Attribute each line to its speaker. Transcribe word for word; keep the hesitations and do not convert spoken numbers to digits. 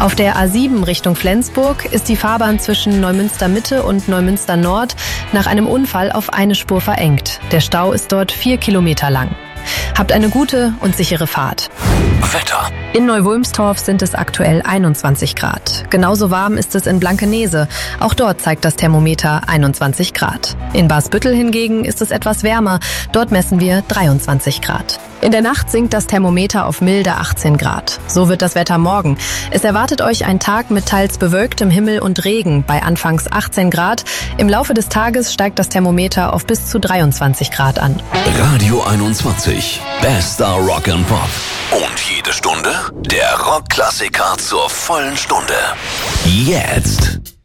Speaker 1: Auf der A sieben Richtung Flensburg ist die Fahrbahn zwischen Neumünster Mitte und Neumünster Nord nach einem Unfall auf eine Spur verengt. Der Stau ist dort vier Kilometer lang. Habt eine gute und sichere Fahrt.
Speaker 2: Wetter.
Speaker 1: In Neu-Wulmstorf sind es aktuell einundzwanzig Grad. Genauso warm ist es in Blankenese. Auch dort zeigt das Thermometer einundzwanzig Grad. In Barsbüttel hingegen ist es etwas wärmer. Dort messen wir dreiundzwanzig Grad. In der Nacht sinkt das Thermometer auf milde achtzehn Grad. So wird das Wetter morgen. Es erwartet euch ein Tag mit teils bewölktem Himmel und Regen bei anfangs achtzehn Grad. Im Laufe des Tages steigt das Thermometer auf bis zu dreiundzwanzig Grad an.
Speaker 2: Radio einundzwanzig. Bester Rock and Pop. Und jede Stunde der Rockklassiker zur vollen Stunde. Jetzt.